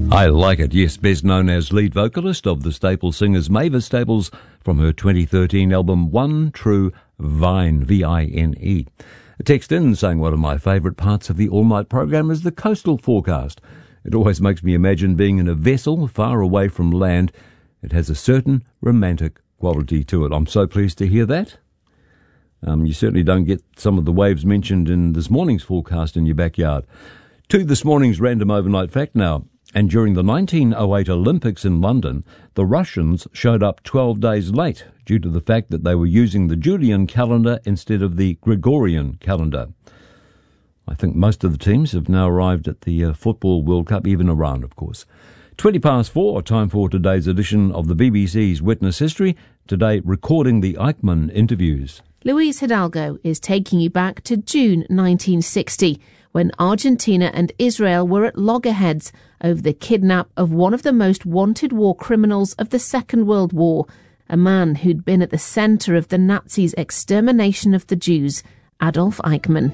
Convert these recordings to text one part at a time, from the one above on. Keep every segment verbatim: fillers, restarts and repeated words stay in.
I Like It, yes, best known as lead vocalist of the Staple Singers, Mavis Staples, from her twenty thirteen album One True Vine, V I N E. A text in saying one of my favourite parts of the all-night program is the coastal forecast. It always makes me imagine being in a vessel far away from land. It has a certain romantic quality to it. I'm so pleased to hear that. Um, you certainly don't get some of the waves mentioned in this morning's forecast in your backyard. To this morning's random overnight fact now. And during the nineteen oh eight Olympics in London, the Russians showed up twelve days late due to the fact that they were using the Julian calendar instead of the Gregorian calendar. I think most of the teams have now arrived at the uh, Football World Cup, even Iran, of course. twenty past four, time for today's edition of the B B C's Witness History, today recording the Eichmann interviews. Luis Hidalgo is taking you back to June nineteen sixty, when Argentina and Israel were at loggerheads over the kidnap of one of the most wanted war criminals of the Second World War, a man who'd been at the centre of the Nazis' extermination of the Jews, Adolf Eichmann.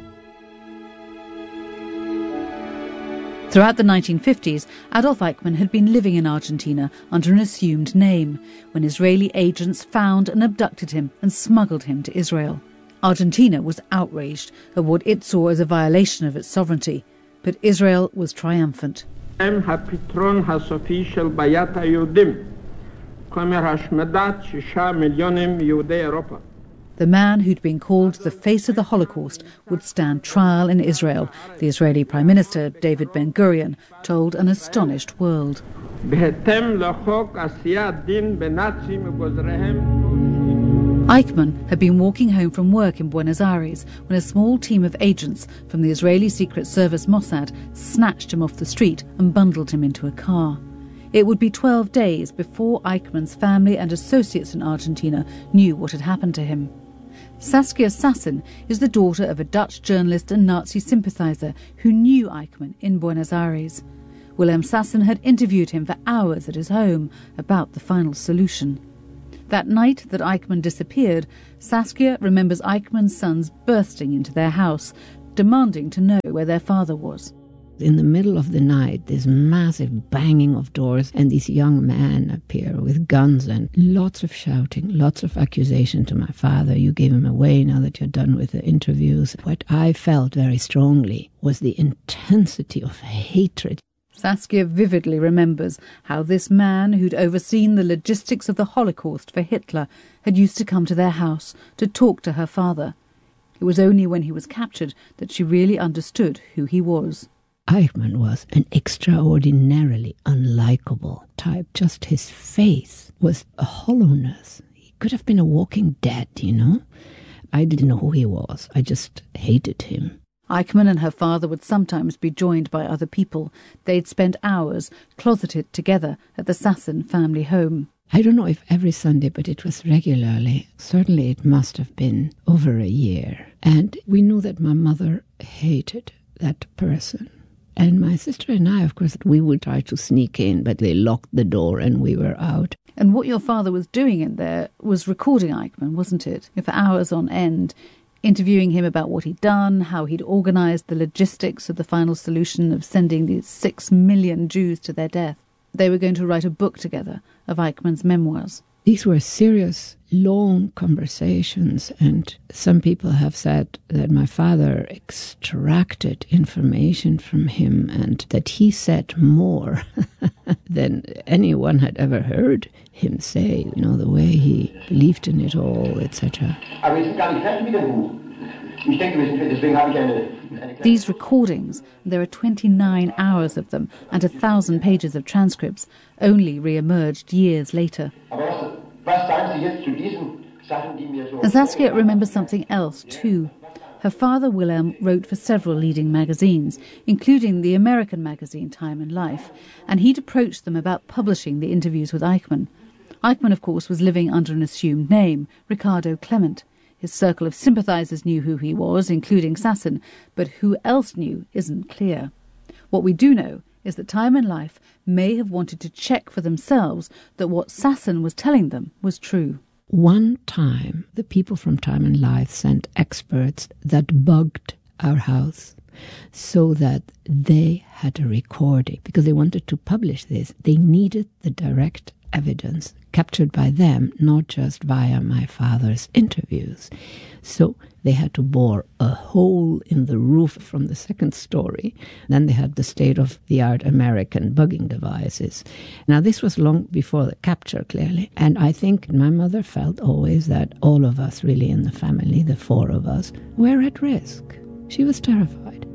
Throughout the nineteen fifties, Adolf Eichmann had been living in Argentina under an assumed name when Israeli agents found and abducted him and smuggled him to Israel. Argentina was outraged at what it saw as a violation of its sovereignty, but Israel was triumphant. The man who'd been called the face of the Holocaust would stand trial in Israel, the Israeli Prime Minister, David Ben-Gurion, told an astonished world. Eichmann had been walking home from work in Buenos Aires when a small team of agents from the Israeli Secret Service Mossad snatched him off the street and bundled him into a car. It would be twelve days before Eichmann's family and associates in Argentina knew what had happened to him. Saskia Sassen is the daughter of a Dutch journalist and Nazi sympathiser who knew Eichmann in Buenos Aires. Willem Sassen had interviewed him for hours at his home about the final solution. That night that Eichmann disappeared, Saskia remembers Eichmann's sons bursting into their house, demanding to know where their father was. In the middle of the night, this massive banging of doors, and these young men appear with guns and lots of shouting, lots of accusation to my father. You gave him away now that you're done with the interviews. What I felt very strongly was the intensity of hatred. Saskia vividly remembers how this man who'd overseen the logistics of the Holocaust for Hitler had used to come to their house to talk to her father. It was only when he was captured that she really understood who he was. Eichmann was an extraordinarily unlikable type. Just his face was a hollowness. He could have been a walking dead, you know. I didn't know who he was. I just hated him. Eichmann and her father would sometimes be joined by other people. They'd spent hours closeted together at the Sassen family home. I don't know if every Sunday, but it was regularly. Certainly it must have been over a year. And we knew that my mother hated that person. And my sister and I, of course, we would try to sneak in, but they locked the door and we were out. And what your father was doing in there was recording Eichmann, wasn't it? For hours on end, interviewing him about what he'd done, how he'd organised the logistics of the final solution of sending these six million Jews to their death. They were going to write a book together of Eichmann's memoirs. These were serious, long conversations, and some people have said that my father extracted information from him and that he said more than anyone had ever heard him say, you know, the way he believed in it all, et cetera. These recordings, there are twenty-nine hours of them and a thousand pages of transcripts, only re-emerged years later. And Saskia remembers something else too. Her father, Willem, wrote for several leading magazines, including the American magazine Time and Life, and he'd approached them about publishing the interviews with Eichmann. Eichmann, of course, was living under an assumed name, Ricardo Clement. His circle of sympathisers knew who he was, including Sassen, but who else knew isn't clear. What we do know is that Time and Life may have wanted to check for themselves that what Sassen was telling them was true. One time, the people from Time and Life sent experts that bugged our house. so that they had a recording. Because they wanted to publish this, they needed the direct evidence captured by them, not just via my father's interviews. So they had to bore a hole in the roof from the second story. Then they had the state-of-the-art American bugging devices. Now, this was long before the capture, clearly. And I think my mother felt always that all of us, really in the family, the four of us, were at risk. She was terrified.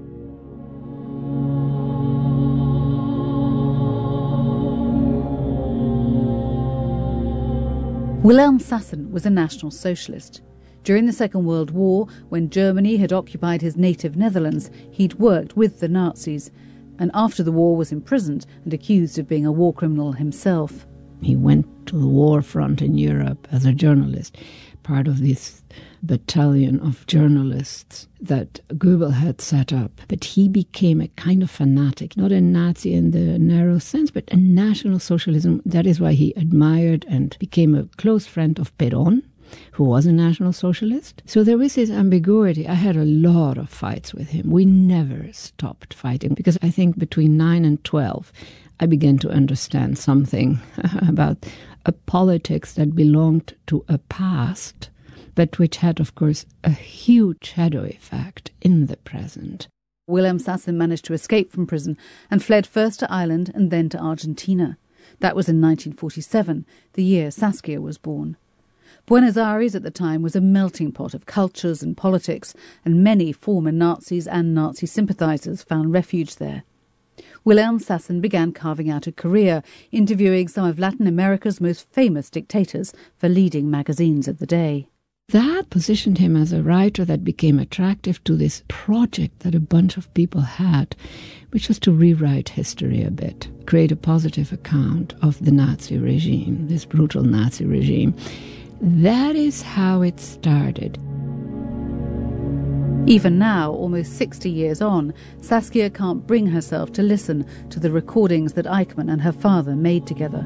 Wilhelm Sassen was a National Socialist. During the Second World War, when Germany had occupied his native Netherlands, he'd worked with the Nazis, and after the war was imprisoned and accused of being a war criminal himself. He went to the war front in Europe as a journalist, part of this battalion of journalists that Goebbels had set up. But he became a kind of fanatic, not a Nazi in the narrow sense, but a National Socialism. That is why he admired and became a close friend of Perón, who was a National Socialist. So there was this ambiguity. I had a lot of fights with him. We never stopped fighting, because I think between nine and twelve, I began to understand something about a politics that belonged to a past, but which had, of course, a huge shadow effect in the present. Wilhelm Sassen managed to escape from prison and fled first to Ireland and then to Argentina. That was in nineteen forty-seven, the year Saskia was born. Buenos Aires at the time was a melting pot of cultures and politics, and many former Nazis and Nazi sympathisers found refuge there. Wilhelm Sassen began carving out a career, interviewing some of Latin America's most famous dictators for leading magazines of the day. That positioned him as a writer that became attractive to this project that a bunch of people had, which was to rewrite history a bit, create a positive account of the Nazi regime, this brutal Nazi regime. That is how it started. Even now, almost sixty years on, Saskia can't bring herself to listen to the recordings that Eichmann and her father made together.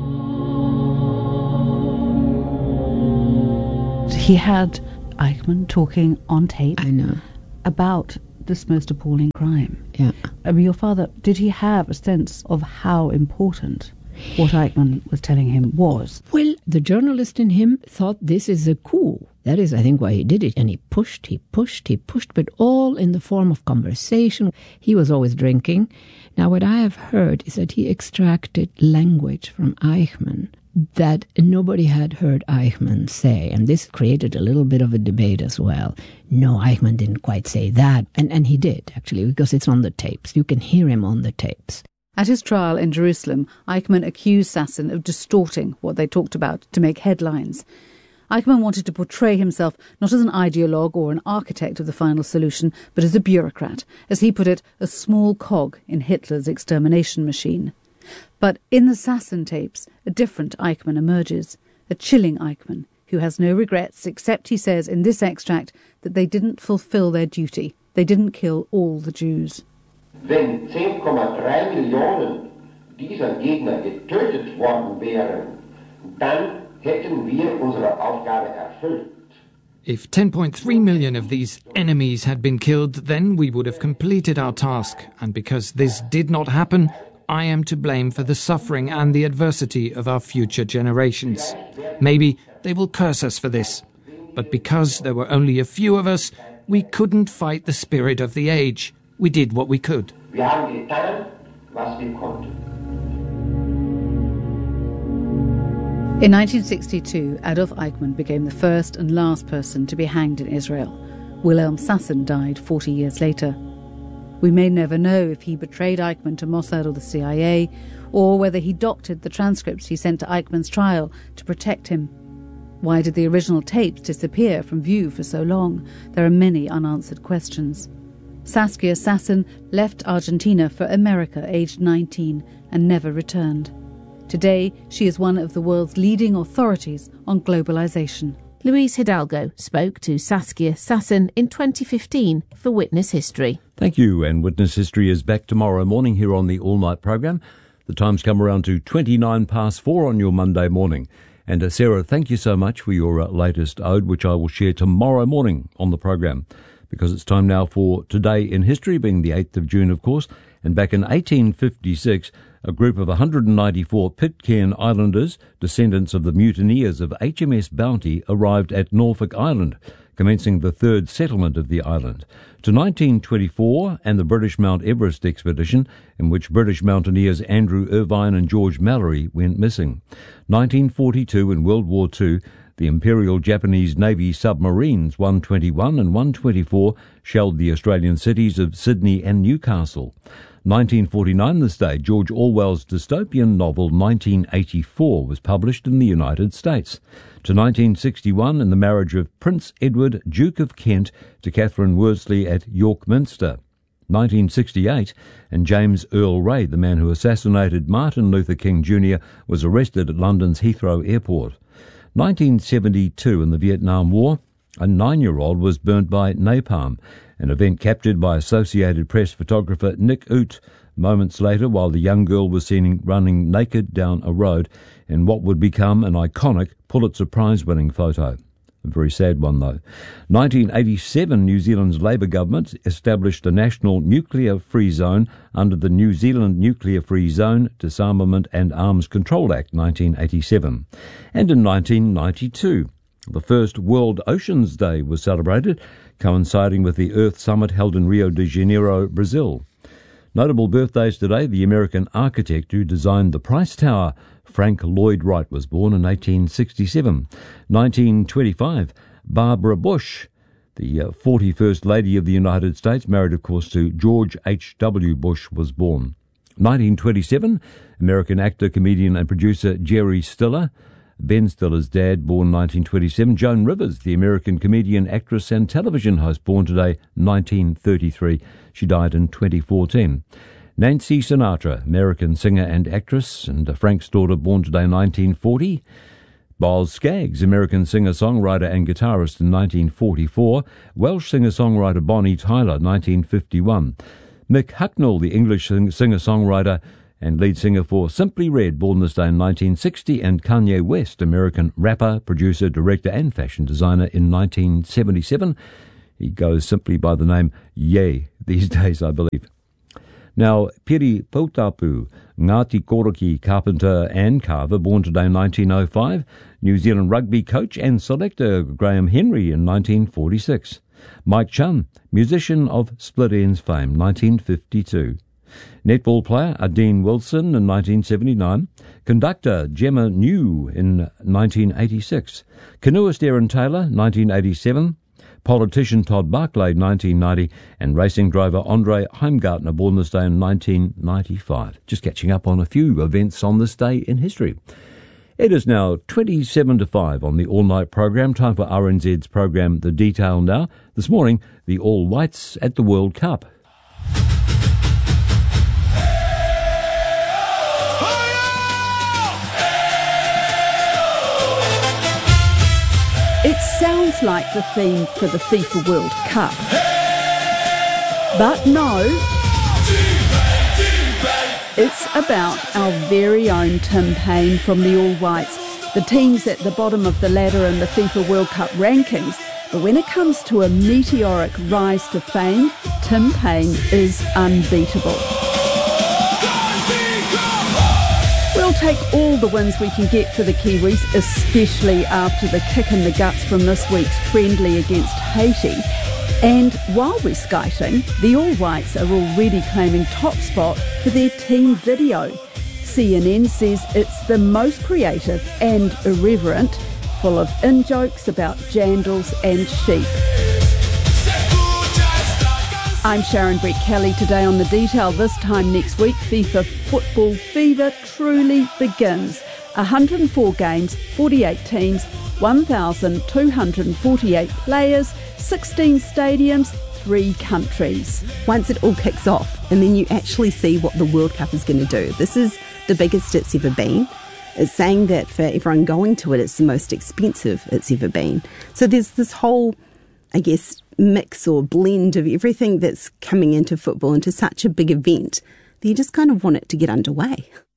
He had Eichmann talking on tape I know. about this most appalling crime. Yeah. I mean, your father, did he have a sense of how important what Eichmann was telling him was? Well, the journalist in him thought this is a coup. That is, I think, why he did it. And he pushed, he pushed, he pushed, but all in the form of conversation. He was always drinking. Now, what I have heard is that he extracted language from Eichmann that nobody had heard Eichmann say. And this created a little bit of a debate as well. No, Eichmann didn't quite say that. And, and he did, actually, because it's on the tapes. You can hear him on the tapes. At his trial in Jerusalem, Eichmann accused Sassen of distorting what they talked about to make headlines. Eichmann wanted to portray himself not as an ideologue or an architect of the final solution, but as a bureaucrat, as he put it, a small cog in Hitler's extermination machine. But in the Sassen tapes, a different Eichmann emerges, a chilling Eichmann, who has no regrets, except, he says in this extract, that they didn't fulfill their duty. They didn't kill all the Jews. Wenn zehn Komma drei Millionen dieser Gegner getötet worden wären, dann hätten wir unsere Aufgabe erfüllt. If ten point three million of these enemies had been killed, then we would have completed our task. And because this did not happen, I am to blame for the suffering and the adversity of our future generations. Maybe they will curse us for this. But because there were only a few of us, we couldn't fight the spirit of the age. We did what we could. Wir haben getan, was wir konnten. In nineteen sixty-two, Adolf Eichmann became the first and last person to be hanged in Israel. Wilhelm Sassen died forty years later. We may never know if he betrayed Eichmann to Mossad or the C I A, or whether he doctored the transcripts he sent to Eichmann's trial to protect him. Why did the original tapes disappear from view for so long? There are many unanswered questions. Saskia Sassen left Argentina for America aged nineteen and never returned. Today, she is one of the world's leading authorities on globalization. Luis Hidalgo spoke to Saskia Sassen in twenty fifteen for Witness History. Thank you, and Witness History is back tomorrow morning here on the All Night programme. The time's come around to twenty-nine past four on your Monday morning. And uh, Sarah, thank you so much for your uh, latest ode, which I will share tomorrow morning on the programme. because it's time now for Today in History, being the eighth of June, of course. And back in eighteen fifty-six, a group of one hundred ninety-four Pitcairn Islanders, descendants of the mutineers of H M S Bounty, arrived at Norfolk Island, commencing the third settlement of the island, to nineteen twenty-four and the British Mount Everest expedition, in which British mountaineers Andrew Irvine and George Mallory went missing. nineteen forty-two and World War Two, the Imperial Japanese Navy submarines one twenty-one and one twenty-four shelled the Australian cities of Sydney and Newcastle. nineteen forty-nine this day, George Orwell's dystopian novel nineteen eighty-four was published in the United States. To nineteen sixty-one and the marriage of Prince Edward, Duke of Kent, to Catherine Worsley at York Minster. nineteen sixty-eight, and James Earl Ray, the man who assassinated Martin Luther King Junior, was arrested at London's Heathrow Airport. nineteen seventy-two, in the Vietnam War, a nine-year-old was burnt by napalm, an event captured by Associated Press photographer Nick Oot moments later while the young girl was seen running naked down a road in what would become an iconic Pulitzer Prize-winning photo. A very sad one, though. nineteen eighty-seven, New Zealand's Labour government established a national nuclear-free zone under the New Zealand Nuclear-Free Zone Disarmament and Arms Control Act nineteen eighty-seven. And in nineteen ninety-two, the first World Oceans Day was celebrated, coinciding with the Earth Summit held in Rio de Janeiro, Brazil. Notable birthdays today: the American architect who designed the Price Tower, Frank Lloyd Wright, was born in eighteen sixty-seven. nineteen twenty-five, Barbara Bush, the uh, forty-first Lady of the United States, married of course to George H W Bush, was born. nineteen twenty-seven, American actor, comedian and producer Jerry Stiller, Ben Stiller's dad, born nineteen twenty-seven. Joan Rivers, the American comedian, actress and television host, born today, nineteen thirty-three. She died in twenty fourteen. Nancy Sinatra, American singer and actress, and Frank's daughter, born today, nineteen forty. Boz Scaggs, American singer-songwriter and guitarist, in nineteen forty-four. Welsh singer-songwriter Bonnie Tyler, nineteen fifty-one. Mick Hucknall, the English singer-songwriter and lead singer for Simply Red, born this day in nineteen sixty, and Kanye West, American rapper, producer, director and fashion designer, in nineteen seventy-seven. He goes simply by the name Ye these days, I believe. Now, Piri Poutapu, Ngāti Koroki carpenter and carver, born today in nineteen oh five. New Zealand rugby coach and selector Graham Henry in nineteen forty-six. Mike Chun, musician of Split Enz fame, nineteen fifty-two. Netball player Adine Wilson in nineteen seventy-nine. Conductor Gemma New in nineteen eighty-six. Canoeist Aaron Taylor, nineteen eighty-seven. Politician Todd Barclay, nineteen ninety, and racing driver Andre Heimgartner, born this day in nineteen ninety-five. Just catching up on a few events on this day in history. It is now twenty-seven to five on the all-night program. Time for R N Z's program The Detail now. This morning, the All Whites at the World Cup. It sounds like the theme for the FIFA World Cup. But no, it's about our very own Tim Payne from the All Whites, the teams at the bottom of the ladder in the FIFA World Cup rankings. But when it comes to a meteoric rise to fame, Tim Payne is unbeatable. We'll take all the wins we can get for the Kiwis, especially after the kick in the guts from this week's friendly against Haiti. And while we're skating, the All Whites are already claiming top spot for their team video. C N N says it's the most creative and irreverent, full of in-jokes about jandals and sheep. I'm Sharon Brett Kelly. Today on The Detail. This time next week, FIFA football fever truly begins. one hundred four games, forty-eight teams, one thousand two hundred forty-eight players, sixteen stadiums, three countries. Once it all kicks off and then you actually see what the World Cup is going to do. This is the biggest it's ever been. It's saying that for everyone going to it, it's the most expensive it's ever been. So there's this whole, I guess, mix or blend of everything that's coming into football into such a big event that you just kind of want it to get underway.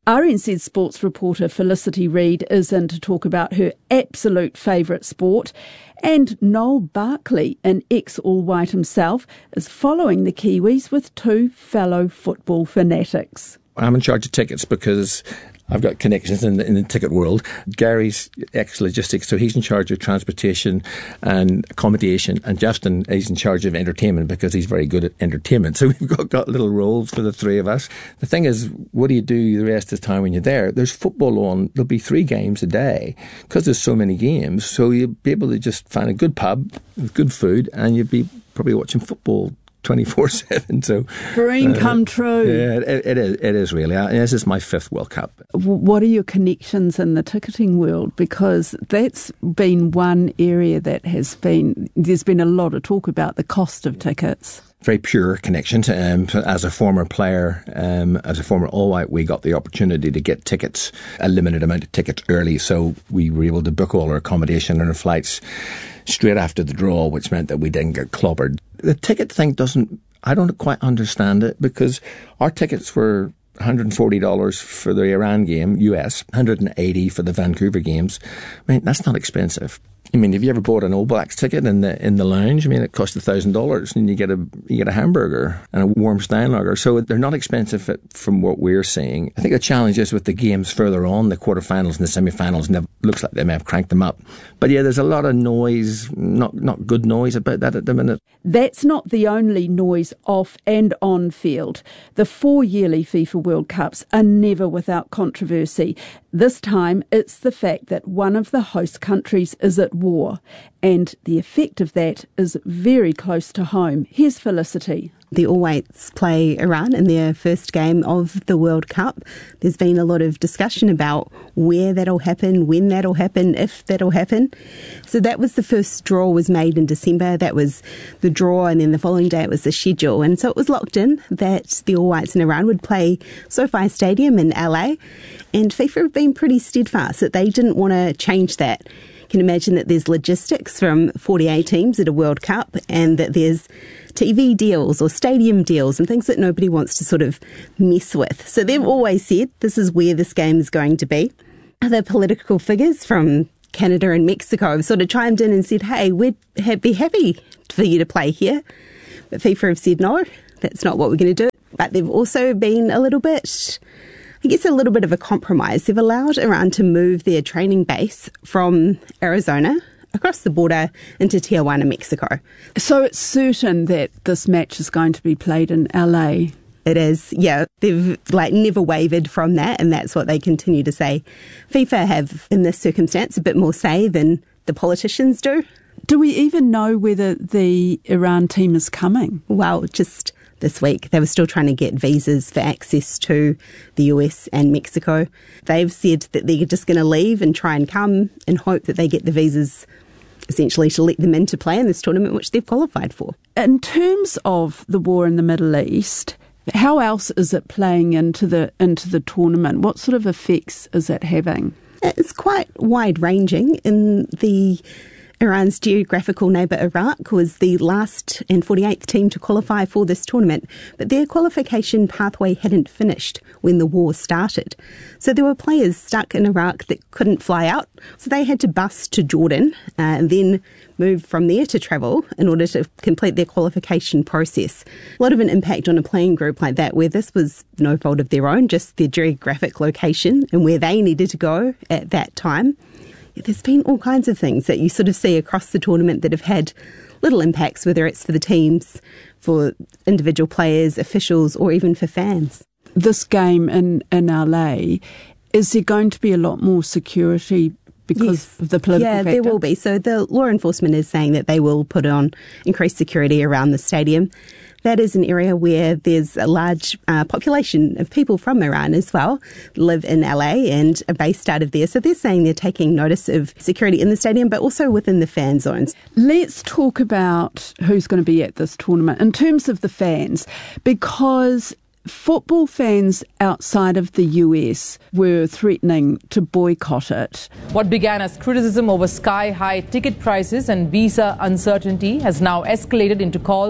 R N Z sports reporter Felicity Reid is in to talk about her absolute favourite sport, and Noel Barkley, an ex-All-White himself, is following the Kiwis with two fellow football fanatics. I'm in charge of tickets because I've got connections in the, in the ticket world. Gary's ex-logistics, so he's in charge of transportation and accommodation, and Justin is in charge of entertainment because he's very good at entertainment. So we've got, got little roles for the three of us. The thing is, what do you do the rest of the time when you're there? There's football on. There'll be three games a day because there's so many games. So you'll be able to just find a good pub with good food, and you'll be probably watching football twenty-four seven. So dream uh, come true. Yeah, it, it is. It is really. I, this is my fifth World Cup. What are your connections in the ticketing world? Because that's been one area that has been. There's been a lot of talk about the cost of tickets. Very pure connection. Um, as a former player, um, as a former All-White, we got the opportunity to get tickets, a limited amount of tickets early, so we were able to book all our accommodation and our flights straight after the draw, which meant that we didn't get clobbered. The ticket thing doesn't, I don't quite understand it, because our tickets were one hundred forty dollars for the Iran game, U S, one hundred eighty dollars for the Vancouver games. I mean, that's not expensive. I mean, have you ever bought an All Blacks ticket in the in the lounge? I mean, it costs a thousand dollars, and you get a you get a hamburger and a warm Steinlager. So they're not expensive from what we're seeing. I think the challenge is with the games further on, the quarterfinals and the semi-finals, and it looks like they may have cranked them up. But yeah, there's a lot of noise, not not good noise about that at the minute. That's not the only noise off and on field. The four yearly FIFA World Cups are never without controversy. This time, it's the fact that one of the host countries is at war, and the effect of that is very close to home. Here's Felicity. The All-Whites play Iran in their first game of the World Cup. There's been a lot of discussion about where that'll happen, when that'll happen, if that'll happen. So that was the first draw was made in December. That was the draw, and then the following day it was the schedule. And so it was locked in that the All-Whites in Iran would play SoFi Stadium in L A. And FIFA have been pretty steadfast that they didn't want to change that. You can imagine that there's logistics from forty-eight teams at a World Cup, and that there's T V deals or stadium deals and things that nobody wants to sort of mess with. So they've always said this is where this game is going to be. Other political figures from Canada and Mexico have sort of chimed in and said, hey, we'd be happy for you to play here. But FIFA have said, no, that's not what we're going to do. But they've also been a little bit, I guess, a little bit of a compromise. They've allowed Iran to move their training base from Arizona across the border into Tijuana, Mexico. So it's certain that this match is going to be played in L A? It is, yeah. They've like never wavered from that, and that's what they continue to say. FIFA have, in this circumstance, a bit more say than the politicians do. Do we even know whether the Iran team is coming? Well, just this week. They were still trying to get visas for access to the U S and Mexico. They've said that they're just going to leave and try and come and hope that they get the visas essentially to let them in to play in this tournament, which they've qualified for. In terms of the war in the Middle East, how else is it playing into the into the tournament? What sort of effects is it having? It's quite wide-ranging. In the Iran's geographical neighbour Iraq was the last and forty-eighth team to qualify for this tournament, but their qualification pathway hadn't finished when the war started. So there were players stuck in Iraq that couldn't fly out, so they had to bus to Jordan uh, and then move from there to travel in order to complete their qualification process. A lot of an impact on a playing group like that, where this was no fault of their own, just their geographic location and where they needed to go at that time. There's been all kinds of things that you sort of see across the tournament that have had little impacts, whether it's for the teams, for individual players, officials, or even for fans. This game in, in L A, is there going to be a lot more security because yes. of the political yeah, factor? There will be. So the law enforcement is saying that they will put on increased security around the stadium. That is an area where there's a large uh, population of people from Iran as well, live in L A and are based out of there. So they're saying they're taking notice of security in the stadium, but also within the fan zones. Let's talk about who's going to be at this tournament in terms of the fans, because football fans outside of the U S were threatening to boycott it. What began as criticism over sky-high ticket prices and visa uncertainty has now escalated into calls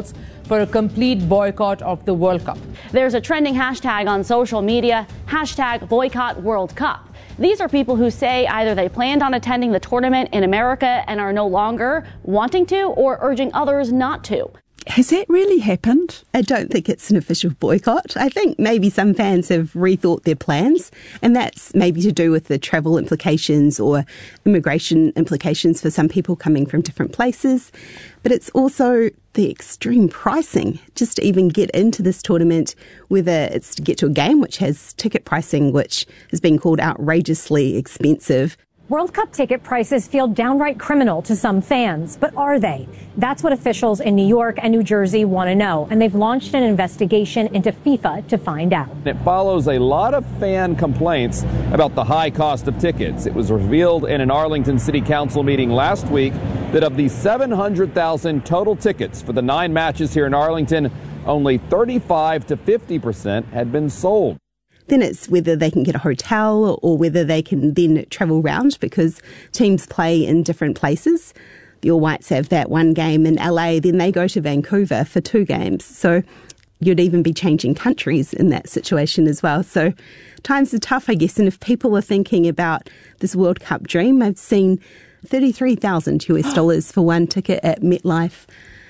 for a complete boycott of the World Cup. There's a trending hashtag on social media, hashtag boycott World Cup. These are people who say either they planned on attending the tournament in America and are no longer wanting to, or urging others not to. Has that really happened? I don't think it's an official boycott. I think maybe some fans have rethought their plans, and that's maybe to do with the travel implications or immigration implications for some people coming from different places. But it's also the extreme pricing just to even get into this tournament, whether it's to get to a game which has ticket pricing which has been called outrageously expensive. World Cup ticket prices feel downright criminal to some fans, but are they? That's what officials in New York and New Jersey want to know, and they've launched an investigation into FIFA to find out. It follows a lot of fan complaints about the high cost of tickets. It was revealed in an Arlington City Council meeting last week that of the seven hundred thousand total tickets for the nine matches here in Arlington, only thirty-five to fifty percent had been sold. Then it's whether they can get a hotel or whether they can then travel round, because teams play in different places. The All Whites have that one game in L A, then they go to Vancouver for two games. So you'd even be changing countries in that situation as well. So times are tough, I guess. And if people are thinking about this World Cup dream, I've seen thirty-three thousand U S dollars for one ticket at MetLife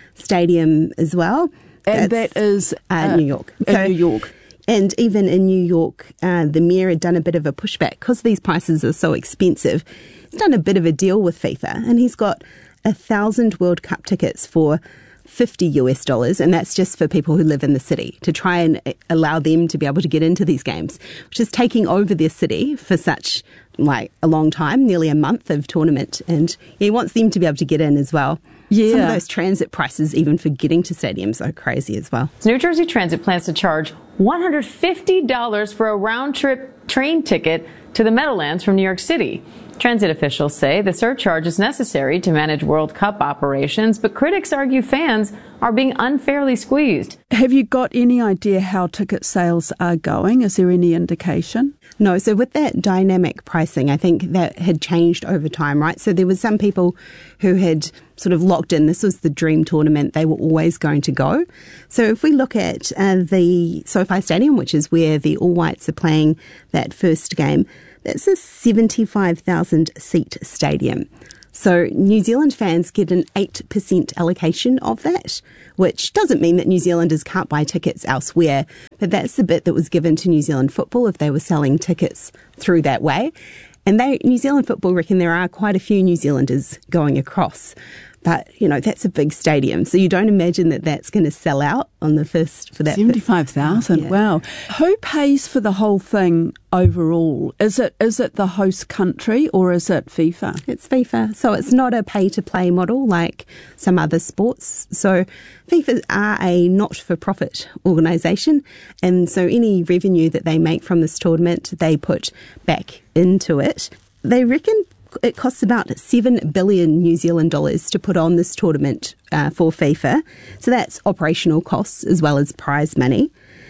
Stadium as well. And That's, that is uh, uh, New York. In so, New York. And even in New York, uh, the mayor had done a bit of a pushback because these prices are so expensive. He's done a bit of a deal with FIFA, and he's got a thousand World Cup tickets for fifty U S dollars, and that's just for people who live in the city, to try and allow them to be able to get into these games, which is taking over their city for such like a long time, nearly a month of tournament, and he wants them to be able to get in as well. Yeah. Some of those transit prices, even for getting to stadiums, are crazy as well. New Jersey Transit plans to charge one hundred fifty dollars for a round-trip train ticket to the Meadowlands from New York City. Transit officials say the surcharge is necessary to manage World Cup operations, but critics argue fans are being unfairly squeezed. Have you got any idea how ticket sales are going? Is there any indication? No, so with that dynamic pricing, I think that had changed over time, right? So there was some people who had sort of locked in, this was the dream tournament, they were always going to go. So if we look at uh, the SoFi Stadium, which is where the All Whites are playing that first game, that's a seventy-five thousand seat stadium. So New Zealand fans get an eight percent allocation of that, which doesn't mean that New Zealanders can't buy tickets elsewhere, but that's the bit that was given to New Zealand Football if they were selling tickets through that way. And they, New Zealand Football reckon there are quite a few New Zealanders going across. But, you know, that's a big stadium. So you don't imagine that that's going to sell out on the first for that. seventy-five thousand, yeah. Wow. Who pays for the whole thing overall? Is it is it the host country or is it FIFA? It's FIFA. So it's not a pay-to-play model like some other sports. So FIFA are a not-for-profit organisation. And so any revenue that they make from this tournament, they put back into it. They reckon it costs about seven billion New Zealand dollars to put on this tournament uh, for FIFA. So that's operational costs as well as prize money.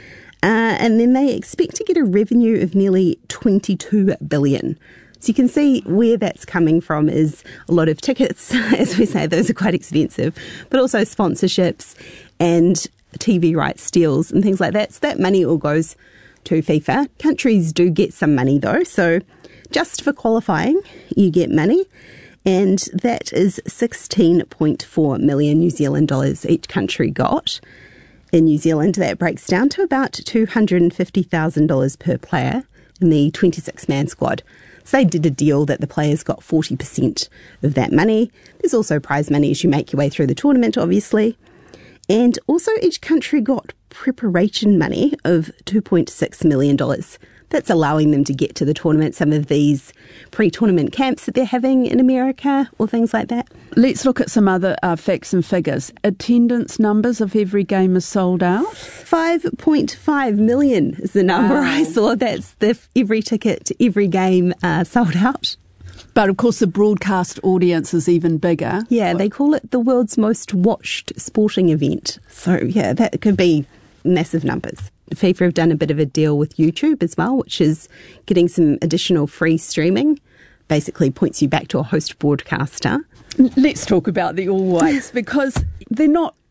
Uh, and then they expect to get a revenue of nearly twenty-two billion. So you can see where that's coming from is a lot of tickets. As we say, those are quite expensive, but also sponsorships and T V rights deals and things like that. So that money all goes to FIFA. Countries do get some money though. So just for qualifying, you get money, and that is sixteen point four million New Zealand dollars each country got. In New Zealand, that breaks down to about two hundred fifty thousand dollars per player in the twenty-six man squad. So they did a deal that the players got forty percent of that money. There's also prize money as you make your way through the tournament, obviously. And also each country got preparation money of two point six million dollars. That's allowing them to get to the tournament, some of these pre-tournament camps that they're having in America or things like that. Let's look at some other uh, facts and figures. Attendance numbers if every game is sold out? five point five million is the number wow. I saw. That's the every ticket to every game uh, sold out. But of course the broadcast audience is even bigger. Yeah, they call it the world's most watched sporting event. So yeah, that could be massive numbers. FIFA have done a bit of a deal with YouTube as well, which is getting some additional free streaming. Basically points you back to a host broadcaster. Let's talk about the All Whites because they're not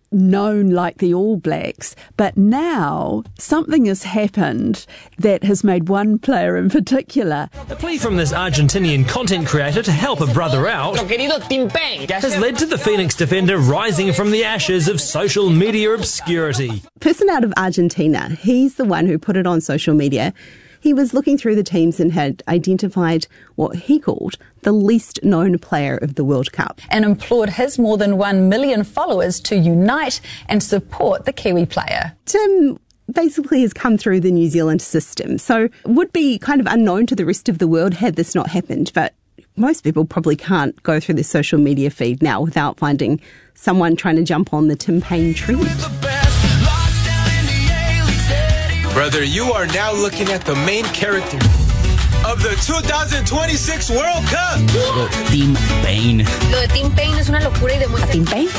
known like the All Blacks, but now something has happened that has made one player in particular. A plea from this Argentinian content creator to help a brother out has led to the Phoenix defender rising from the ashes of social media obscurity. Person out of Argentina, he's the one who put it on social media. He was looking through the teams and had identified what he called the least known player of the World Cup. And implored his more than one million followers to unite and support the Kiwi player. Tim basically has come through the New Zealand system, so would be kind of unknown to the rest of the world had this not happened. But most people probably can't go through their social media feed now without finding someone trying to jump on the Tim Payne trend. Brother, you are now looking at the main character of the two thousand twenty-six World Cup. Tim Payne. Lo de Tim Payne es una locura y demuestra. Tim Payne?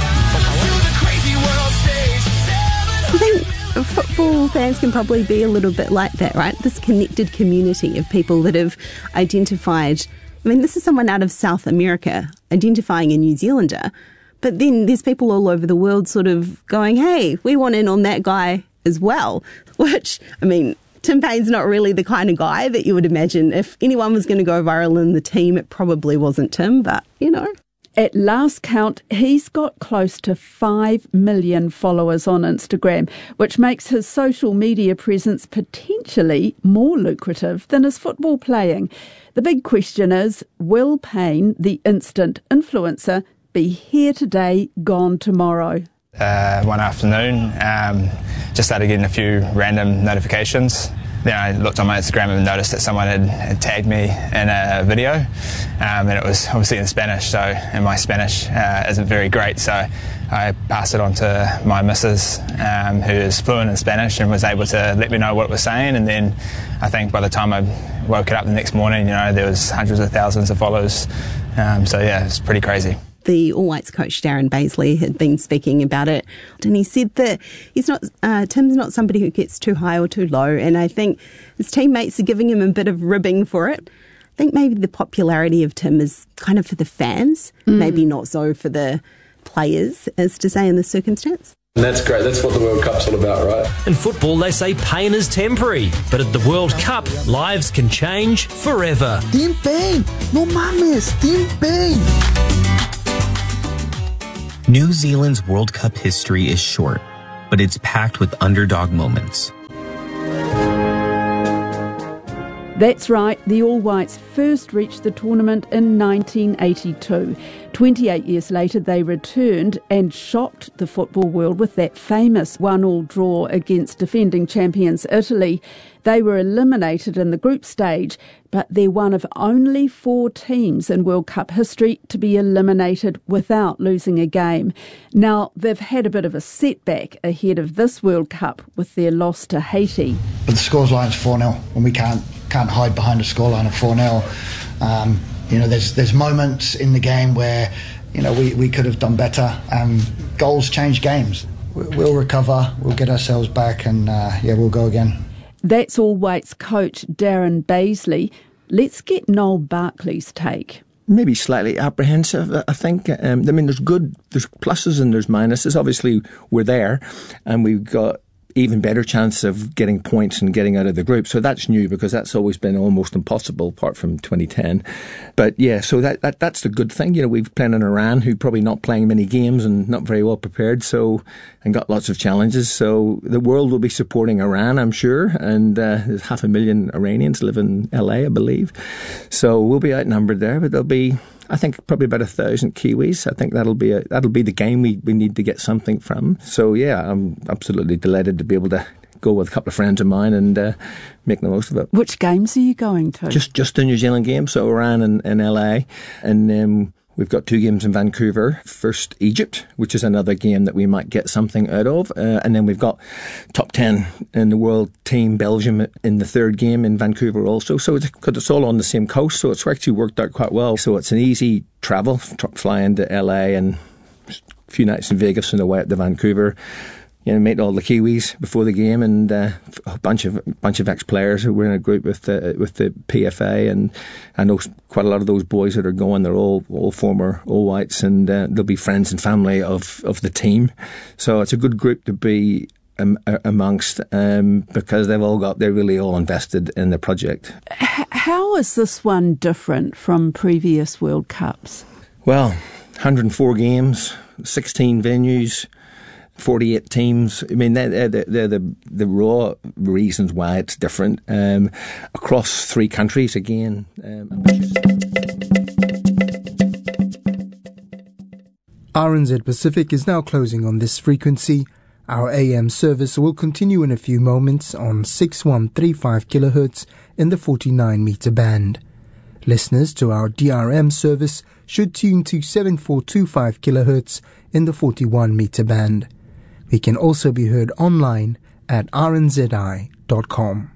I think football fans can probably be a little bit like that, right? This connected community of people that have identified. I mean, this is someone out of South America identifying a New Zealander, but then there's people all over the world sort of going, hey, we want in on that guy as well, which, I mean, Tim Payne's not really the kind of guy that you would imagine. If anyone was going to go viral in the team, it probably wasn't Tim, but, you know. At last count, he's got close to five million followers on Instagram, which makes his social media presence potentially more lucrative than his football playing. The big question is, will Payne, the instant influencer, be here today, gone tomorrow? Uh, one afternoon, um, just started getting a few random notifications. Then I looked on my Instagram and noticed that someone had, had tagged me in a video, um, and it was obviously in Spanish, so, and my Spanish uh, isn't very great, so I passed it on to my missus, um, who is fluent in Spanish and was able to let me know what it was saying. And then I think by the time I woke it up the next morning, you know, there was hundreds of thousands of followers. Um, so yeah, it's pretty crazy. The All Whites coach Darren Baisley had been speaking about it, and he said that he's not uh, Tim's not somebody who gets too high or too low, and I think his teammates are giving him a bit of ribbing for it. I think maybe the popularity of Tim is kind of for the fans, mm. maybe not so for the players, as to say in this circumstance. And that's great. That's what the World Cup's all about, right? In football, they say pain is temporary, but at the World Cup, lives can change forever. Tim Payne! No mames! Tim Payne! New Zealand's World Cup history is short, but it's packed with underdog moments. That's right, the All Whites first reached the tournament in nineteen eighty-two. twenty-eight years later, they returned and shocked the football world with that famous one-all draw against defending champions Italy. They were eliminated in the group stage, but they're one of only four teams in World Cup history to be eliminated without losing a game. Now, they've had a bit of a setback ahead of this World Cup with their loss to Haiti. But the scoreline's four nil, and we can't can't hide behind a scoreline of four nil. Um, you know, there's there's moments in the game where, you know, we, we could have done better. Um, goals change games. We'll recover, we'll get ourselves back, and uh, yeah, we'll go again. That's All Whites coach Darren Baisley. Let's get Noel Barkley's take. Maybe slightly apprehensive, I think. Um, I mean, there's good, there's pluses and there's minuses. Obviously, we're there, and we've got even better chance of getting points and getting out of the group. So that's new, because that's always been almost impossible apart from twenty ten. But yeah, so that, that that's the good thing. You know, we've played in Iran, who probably not playing many games and not very well prepared, so, and got lots of challenges. So the world will be supporting Iran, I'm sure. And uh, there's half a million Iranians live in L A, I believe. So we'll be outnumbered there, but there'll be, I think, probably about a thousand Kiwis. I think that'll be a, that'll be the game we, we need to get something from. So yeah, I'm absolutely delighted to be able to go with a couple of friends of mine and uh, make the most of it. Which games are you going to? Just just the New Zealand games, so Iran and, and L A, and um, we've got two games in Vancouver. First, Egypt, which is another game that we might get something out of. Uh, and then we've got top ten in the world team, Belgium, in the third game in Vancouver also. So it's, cause it's all on the same coast, so it's actually worked out quite well. So it's an easy travel, flying to L A and a few nights in Vegas and away up to Vancouver. you know, met all the Kiwis before the game, and uh, a bunch of bunch of ex-players who were in a group with the with the P F A, and I know quite a lot of those boys that are going. They're all all former All Whites, and uh, they'll be friends and family of of the team. So it's a good group to be um, amongst um, because they've all got they're really all invested in the project. H- how is this one different from previous World Cups? Well, one hundred four games, sixteen venues, forty-eight teams. I mean, they're, they're, they're the, the raw reasons why it's different. Um, across three countries, again. Um, R N Z Pacific is now closing on this frequency. Our A M service will continue in a few moments on six one three five kilohertz in the forty-nine meter band. Listeners to our D R M service should tune to seven four two five kilohertz in the forty-one meter band. We can also be heard online at r n z i dot com.